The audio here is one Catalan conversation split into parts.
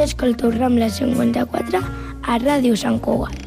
escolto Rambla 54 a Ràdio Sant Cugat.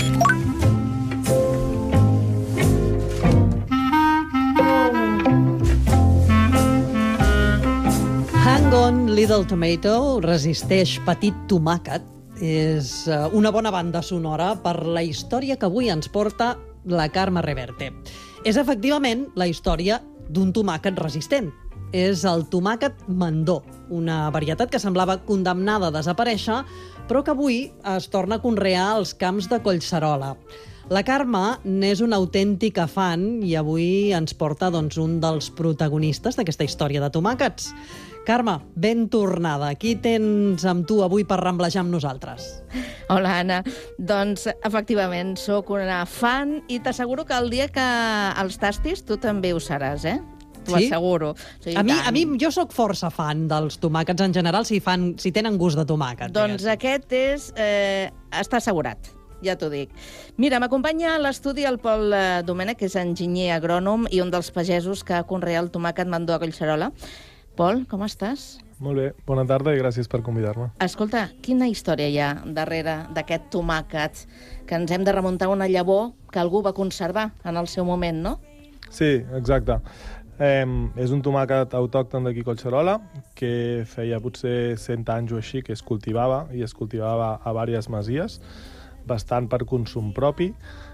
Hang on, Little Tomato, resisteix, petit tomàquet, és una bona banda sonora per la història que avui ens porta la Carme Reverte. És efectivament la història d'un tomàquet resistent. És el tomàquet Mandó, una varietat que semblava condemnada a desaparèixer, però que avui es torna a conrear als camps de Collserola. La Carme n'és una autèntica fan i avui ens porta un dels protagonistes d'aquesta història de tomàquets. Carme, ben tornada. Qui tens amb tu avui per ramblejar amb nosaltres? Hola, Anna. Doncs, efectivament, sóc una fan i t'asseguro que el dia que els tastis tu també ho seràs, eh? T'ho asseguro. Sí, a mi, jo sóc força fan dels tomàquets en general, si tenen gust de tomàquet. Doncs aquest està assegurat, ja t'ho dic. Mira, m'acompanya a l'estudi el Pol Domènech, que és enginyer agrònom i un dels pagesos que conrea el tomàquet Mandó a Collserola. Pol, com estàs? Molt bé, bona tarda i gràcies per convidar-me. Escolta, quina història hi ha darrere d'aquest tomàquet que ens hem de remuntar a una llavor que algú va conservar en el seu moment, no? Sí, exacte. És un tomàquet autòcton d'aquí Collserola que feia potser 100 anys o així que es cultivava i es cultivava a diverses masies, bastant per consum propi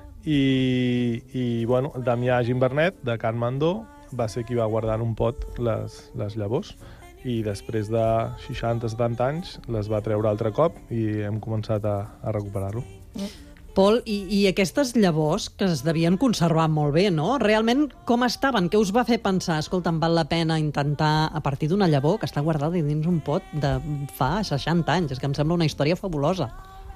i bueno, Damià Gimbernet, de Can Mandó, va ser qui va guardar en un pot les llavors i després de 60-70 anys les va treure altre cop i hem començat a recuperar-lo. Pol, i aquestes llavors que es devien conservar molt bé, no? Realment, com estaven? Què us va fer pensar? Escolta, em val la pena intentar, a partir d'una llavor que està guardada dins un pot de fa 60 anys. És que em sembla una història fabulosa.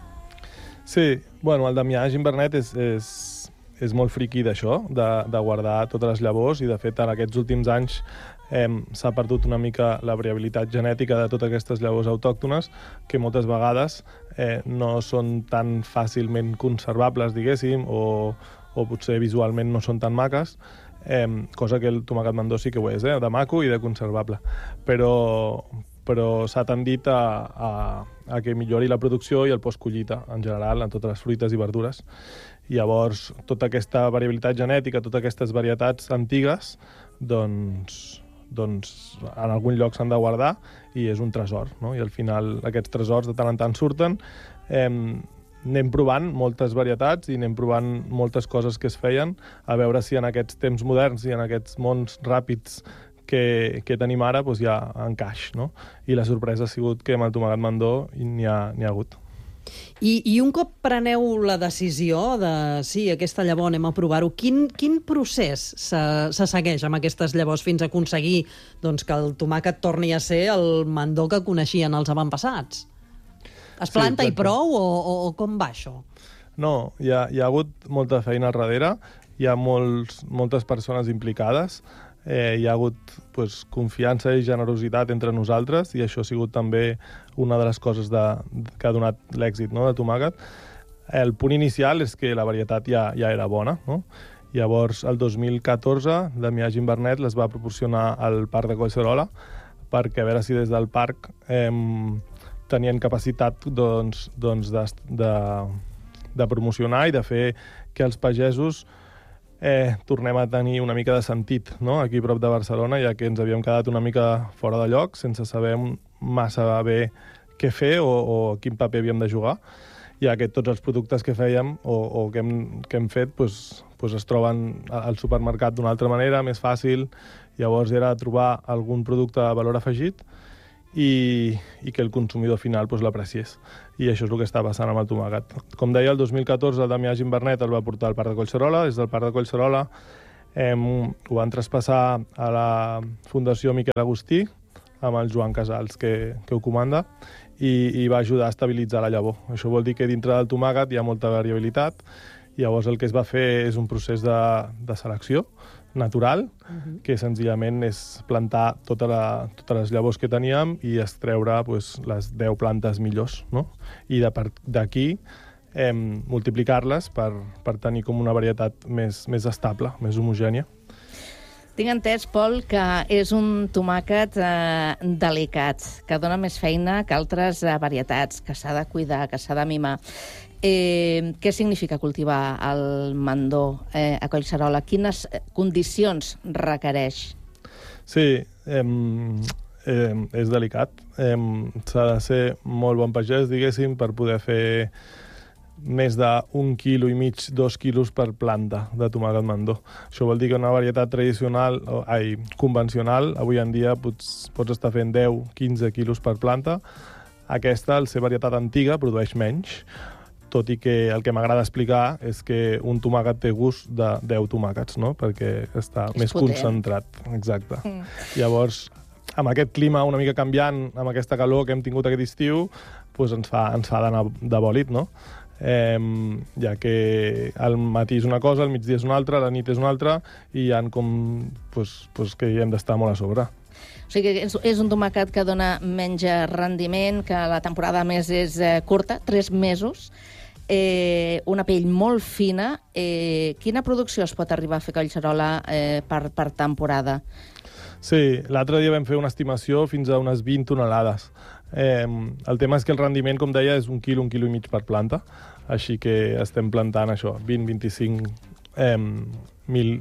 Sí, bueno, el Damià Gimbernet és molt friqui d'això, de guardar totes les llavors, i de fet en aquests últims anys s'ha perdut una mica la variabilitat genètica de totes aquestes llavors autòctones, que moltes vegades no són tan fàcilment conservables, diguéssim, o potser visualment no són tan maques, cosa que el tomàquet Mandó sí que ho és, de maco i de conservable. Però s'ha tendit a que millori la producció i el postcollita, en general, en totes les fruites i verdures. I llavors, tota aquesta variabilitat genètica, totes aquestes varietats antigues, doncs en algun lloc s'han de guardar i és un tresor, no? I al final aquests tresors de tant en tant surten. Anem provant moltes varietats i anem provant moltes coses que es feien, a veure si en aquests temps moderns i en aquests mons ràpids que tenim ara doncs hi ha encaix, no? I la sorpresa ha sigut que amb el tomàquet Mandó n'hi ha hagut. I un cop preneu la decisió de sí, aquesta llavor anem a provar-ho, quin procés se segueix amb aquestes llavors fins a aconseguir que el tomàquet torni a ser el Mandó que coneixien els avantpassats? Es planta i prou o com va això? No, hi ha hagut molta feina al darrere, hi ha moltes persones implicades, hi ha hagut confiança i generositat entre nosaltres i això ha sigut també una de les coses que ha donat l'èxit, no, de tomàquet. El punt inicial és que la varietat ja era bona, no? Llavors, el 2014, Damià Gimbernet les va proporcionar al Parc de Collserola perquè a veure si des del parc tenien capacitat de promocionar i de fer que els pagesos tornem a tenir una mica de sentit, no? Aquí a prop de Barcelona, ja que ens havíem quedat una mica fora de lloc, sense saber massa bé què fer o quin paper havíem de jugar, ja que tots els productes que fèiem o que hem fet es troben al supermercat d'una altra manera, més fàcil. Llavors era trobar algun producte de valor afegit i que el consumidor final l'apreciés. I això és el que està passant amb el tomàquet. Com deia, el 2014 el Damià Gimbernet el va portar al Parc de Collserola. Des del Parc de Collserola ho van traspassar a la Fundació Miquel Agustí, amb el Joan Casals, que ho comanda, i va ajudar a estabilitzar la llavor. Això vol dir que dintre del tomàquet hi ha molta variabilitat. Llavors el que es va fer és un procés de selecció natural, que senzillament és plantar totes les llavors que teníem i extreure les 10 plantes millors, no? I d'aquí multiplicar-les per tenir com una varietat més estable, més homogènia. Tinc entès, Pol, que és un tomàquet delicat, que dona més feina que altres varietats, que s'ha de cuidar, que s'ha de mimar. Què significa cultivar el mandó a Collserola? Quines condicions requereix? Sí, és delicat. S'ha de ser molt bon pagès, diguéssim, per poder fer més d'1,5 quilo, 2 quilos per planta de tomàquet mandó. Això vol dir que una varietat convencional, avui en dia pots estar fent 10-15 quilos per planta. Aquesta, al ser varietat antiga, produeix menys, tot i que el que m'agrada explicar és que un tomàquet té gust de 10 tomàquets, no? Perquè està més concentrat. Exacte. Llavors, amb aquest clima una mica canviant, amb aquesta calor que hem tingut aquest estiu, doncs ens fa d'anar de bòlit, no? Ja que al matí és una cosa, al migdia és una altra, a la nit és una altra, i hi ha que hi hem d'estar molt a sobre. O sigui que és un tomàquet que dona menys rendiment, que la temporada més és curta, 3 mesos, una pell molt fina. Quina producció es pot arribar a fer a Collserola per temporada? Sí, l'altre dia vam fer una estimació fins a unes 20 tonelades. El tema és que el rendiment, com deia, és 1 quilo, 1,5 quilos per planta, així que estem plantant això, 20-25 mil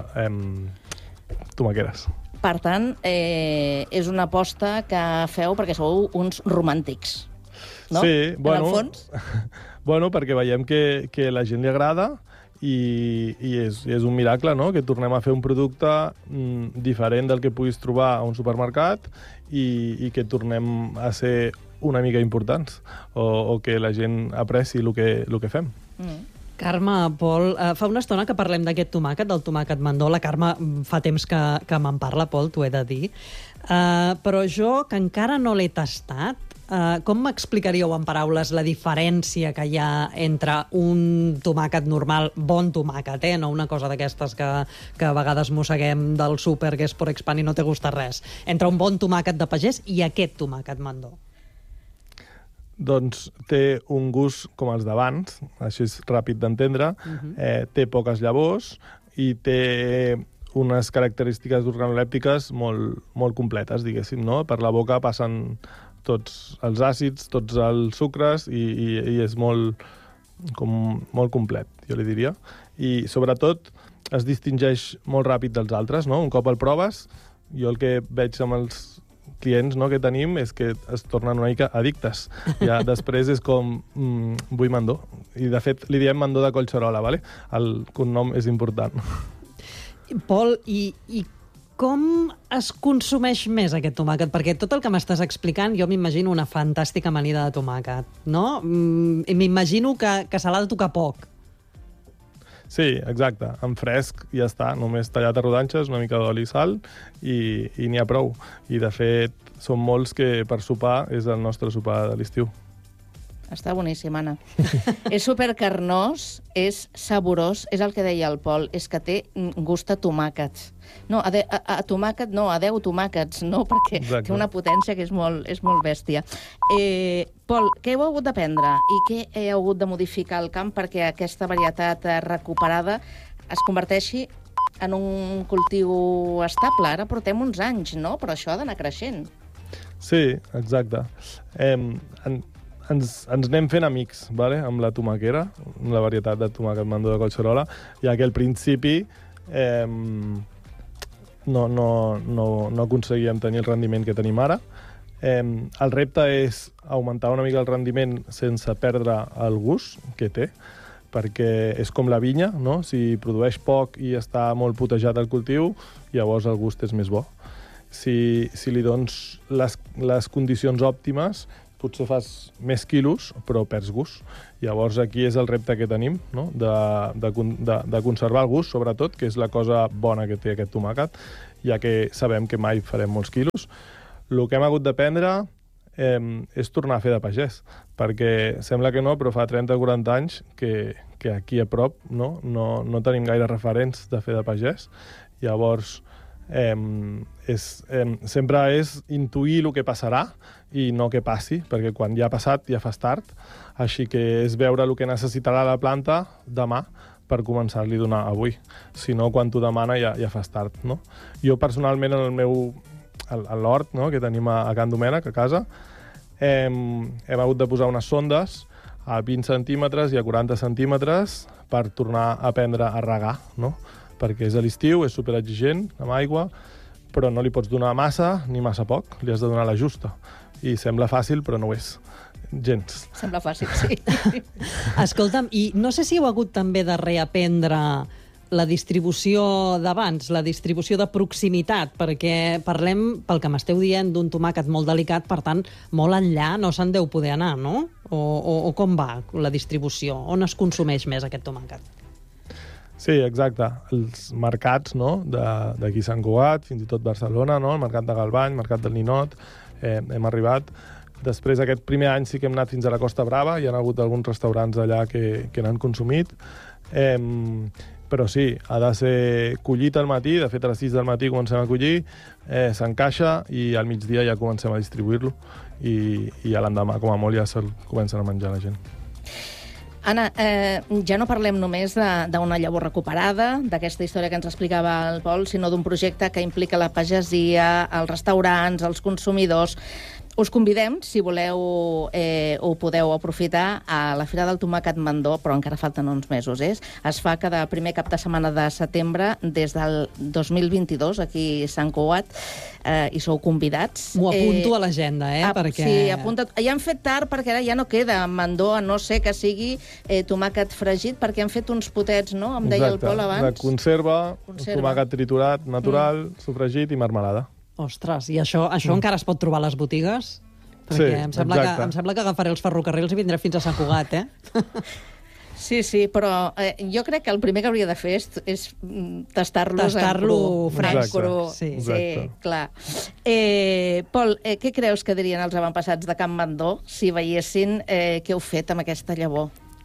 tomaqueres. Per tant, és una aposta que feu perquè sou uns romàntics, no? Sí, bueno, en el fons. Bueno, perquè veiem que la gent li agrada i és un miracle, no?, que tornem a fer un producte diferent del que puguis trobar a un supermercat i que tornem a ser una mica importants o que la gent apreci el que fem. Carme, Pol, fa una estona que parlem d'aquest tomàquet, del tomàquet mandó. La Carme fa temps que me'n parla, Pol, t'ho he de dir. Però jo, que encara no l'he tastat, com m'explicaríeu en paraules la diferència que hi ha entre un tomàquet normal, bon tomàquet, no una cosa d'aquestes que a vegades mosseguem del súper, que és por expand i no te gusta res, entre un bon tomàquet de pagès i aquest tomàquet mandó? Doncs té un gust com els d'abans, així és ràpid d'entendre, té poques llavors i té unes característiques organolèptiques molt completes, diguéssim, no? Per la boca passen tots els àcids, tots els sucres i és molt complet, jo li diria. I sobretot es distingeix molt ràpid dels altres, no? Un cop el proves, jo el que veig amb els clients, no, que tenim és que es tornen una mica addictes. Ja després és com, vull mandó. I de fet li diem mandó de Collserola, ¿vale? El cognom és important. Pol, i com es consumeix més aquest tomàquet? Perquè tot el que m'estàs explicant jo m'imagino una fantàstica amanida de tomàquet, no? I m'imagino que se l'ha de tocar poc. Sí, exacte. En fresc ja està, només tallat a rodanxes, una mica d'oli i sal i n'hi ha prou. I, de fet, són molts que per sopar és el nostre sopar de l'estiu. Està boníssim, Anna. És supercarnós, és saborós, és el que deia el Pol, és que té gust a tomàquets. No, a tomàquet no, a 10 tomàquets, no, perquè exacte, té una potència que és molt bèstia. Pol, què heu hagut d'aprendre i què heu hagut de modificar al camp perquè aquesta varietat recuperada es converteixi en un cultiu estable? Ara portem uns anys, no? Però això ha d'anar creixent. Sí, exacte. Ens anem fent amics, ¿vale? Amb la tomaquera, amb la varietat de tomàquet mandó de Collserola, ja que al principi no aconseguíem tenir el rendiment que tenim ara. El repte és augmentar una mica el rendiment sense perdre el gust que té, perquè és com la vinya, no? Si produeix poc i està molt potejat el cultiu, llavors el gust és més bo. Si li dones les condicions òptimes, potser fas més quilos, però perds gust. Llavors aquí és el repte que tenim, no? De conservar el gust, sobretot, que és la cosa bona que té aquest tomàquet, ja que sabem que mai farem molts quilos. El que hem hagut d'aprendre és tornar a fer de pagès, perquè sembla que no, però fa 30 o 40 anys que aquí a prop no tenim gaire referents de fer de pagès. Llavors, sempre és intuir el que passarà i no que passi, perquè quan ja ha passat ja fas tard. Així que és veure el que necessitarà la planta demà per començar-li a donar avui. Si no, quan t'ho demana ja fas tard, no? Jo personalment a l'hort, no?, que tenim a Can Domènec, a casa, hem hagut de posar unes sondes a 20 centímetres i a 40 centímetres per tornar a aprendre a regar, no? Perquè és a l'estiu, és superexigent, amb aigua, però no li pots donar massa ni massa poc, li has de donar la justa. I sembla fàcil, però no ho és. Gens. Sembla fàcil, sí. Escolta'm, i no sé si heu hagut també de reaprendre la distribució d'abans, la distribució de proximitat, perquè parlem, pel que m'esteu dient, d'un tomàquet molt delicat, per tant, molt enllà no se'n deu poder anar, no? O com va la distribució? On es consumeix més aquest tomàquet? Sí, exacte. Els mercats, no?, d'aquí Sant Cugat, fins i tot Barcelona, no?, el mercat de Galvany, el mercat del Ninot, hem arribat. Després, aquest primer any sí que hem anat fins a la Costa Brava, hi ha hagut alguns restaurants allà que n'han consumit. Però sí, ha de ser collit al matí, de fet a les 6 del matí comencem a collir, s'encaixa i al migdia ja comencem a distribuir-lo i a l'endemà, com a molt, ja se'l comencen a menjar la gent. Anna, ja no parlem només d'una llavor recuperada, d'aquesta història que ens explicava el Pol, sinó d'un projecte que implica la pagesia, els restaurants, els consumidors. Us convidem, si voleu ho podeu aprofitar, a la Fira del Tomàquet Mandó, però encara falten uns mesos. Es fa cada primer cap de setmana de setembre des del 2022, aquí a Sant Cugat, i sou convidats. M'ho apunto a l'agenda, perquè... Sí, apunta't. Ja han fet tard perquè ara ja no queda Mandó, a no ser que sigui tomàquet fregit, perquè han fet uns potets, no?, em deia el Pol abans. De conserva, tomàquet triturat, natural, sofregit i marmelada. Ostres, i això encara es pot trobar a les botigues? Perquè sí, em sembla que agafaré els ferrocarrils i vindré fins a Sant Cugat, Sí, però jo crec que el primer que hauria de fer és tastar-lo fresc. Sí, clar. Pol, què creus que dirien els avantpassats de Can Mandó si veiessin què heu fet amb aquesta llavor?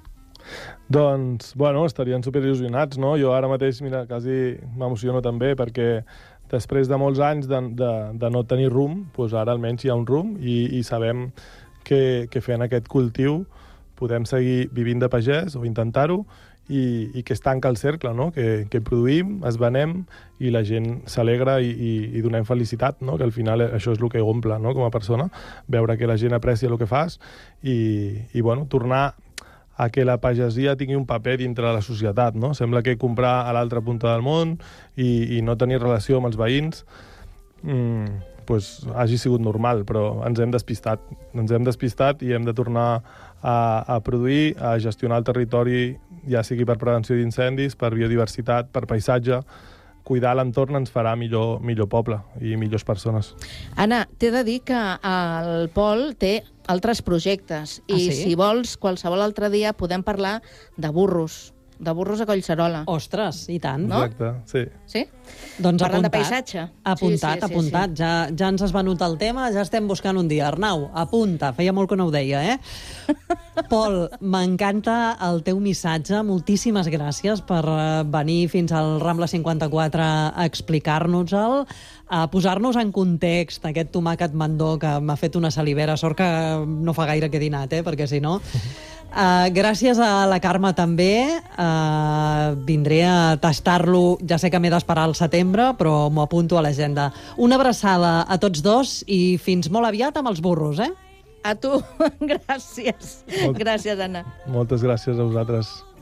Doncs, estarien superil·lusionats, no? Jo ara mateix, mira, quasi m'emociono també, perquè després de molts anys de no tenir rumb, doncs ara almenys hi ha un rumb i sabem que fent aquest cultiu podem seguir vivint de pagès o intentar-ho i que es tanca el cercle, no? Que produïm, es venem i la gent s'alegra i donem felicitat, no? Que al final això és el que omple, no?, com a persona, veure que la gent aprecia el que fas i tornar a que la pagesia tingui un paper dintre de la societat, no? Sembla que comprar a l'altra punta del món i no tenir relació amb els veïns hagi sigut normal, però ens hem despistat i hem de tornar a produir, a gestionar el territori, ja sigui per prevenció d'incendis, per biodiversitat, per paisatge. Cuidar l'entorn ens farà millor poble i millors persones. Anna, t'he de dir que el Pol té altres projectes i si vols, qualsevol altre dia podem parlar de burros a Collserola. Ostres, i tant. No? Exacte, sí. Sí? Doncs parlant de paisatge. Apuntat. Sí. Ja ens has venut el tema, ja estem buscant un dia. Arnau, apunta, feia molt que no ho deia, Pol, m'encanta el teu missatge, moltíssimes gràcies per venir fins al Rambla 54 a explicar-nos-el, a posar-nos en context aquest tomàquet Mandó que m'ha fet una salivera. Sort que no fa gaire que he dinat, perquè si no... gràcies a la Carme també. Vindré a tastar-lo, ja sé que m'he d'esperar al setembre, però m'ho apunto a l'agenda. Una abraçada a tots dos i fins molt aviat amb els burros, A tu, gràcies. Gràcies, Anna. Moltes gràcies a vosaltres.